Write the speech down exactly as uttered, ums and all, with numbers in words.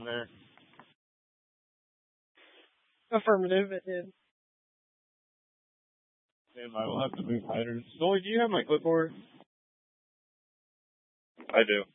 there. Affirmative, it did. Stand by, we'll have to move hydrants. Zoe, do you have my clipboard? I do.